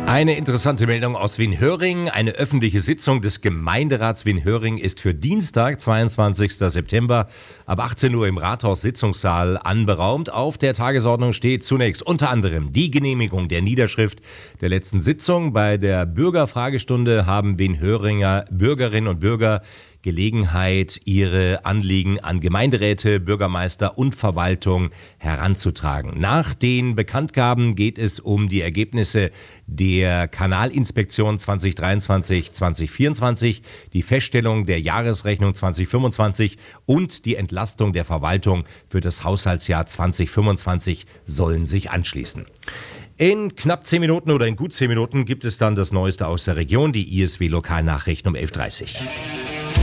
Eine interessante Meldung aus Wienhöring. Eine öffentliche Sitzung des Gemeinderats Wienhöring ist für Dienstag, 22. September ab 18 Uhr im Rathaus-Sitzungssaal anberaumt. Auf der Tagesordnung steht zunächst unter anderem die Genehmigung der Niederschrift der letzten Sitzung. Bei der Bürgerfragestunde haben Wienhöringer Bürgerinnen und Bürger Gelegenheit, ihre Anliegen an Gemeinderäte, Bürgermeister und Verwaltung heranzutragen. Nach den Bekanntgaben geht es um die Ergebnisse der Kanalinspektion 2023-2024, die Feststellung der Jahresrechnung 2025 und die Entlastung der Verwaltung für das Haushaltsjahr 2025 sollen sich anschließen. In knapp 10 Minuten oder in gut 10 Minuten gibt es dann das Neueste aus der Region, die ISW Lokalnachrichten um 11.30 Uhr.